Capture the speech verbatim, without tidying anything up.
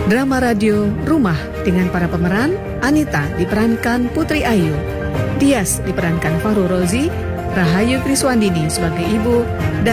Drama radio Rumah dengan para pemeran Anita diperankan Putri Ayu, Dias diperankan Fahru Rozi, Rahayu Kriswandini sebagai ibu, dan